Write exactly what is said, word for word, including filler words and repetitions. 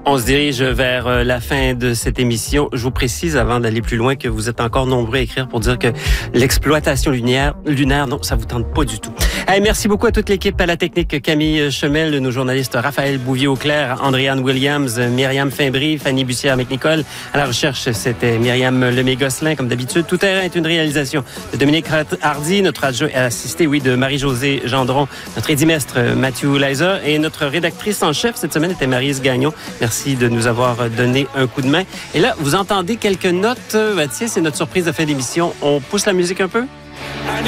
On se dirige vers la fin de cette émission. Je vous précise, avant d'aller plus loin, que vous êtes encore nombreux à écrire pour dire que l'exploitation lunaire, lunaire non, ça vous tente pas du tout. Hey, merci beaucoup à toute l'équipe, à la technique, Camille Chemel, nos journalistes Raphaël Bouvier-Auclair, Andréane Williams, Myriam Fimbry, Fanny Bussière-McNicol. À la recherche, c'était Myriam Lemay-Gosselin, comme d'habitude. Tout terrain est une réalisation de Dominique Hardy, notre adjoint assisté, oui, de Marie-Josée Gendron, notre édimestre Mathieu Leiser et notre rédactrice en chef cette semaine était Maryse Gagnon. Merci de nous avoir donné un coup de main. Et là, vous entendez quelques notes. Ben, tiens, c'est notre surprise de fin d'émission. On pousse la musique un peu?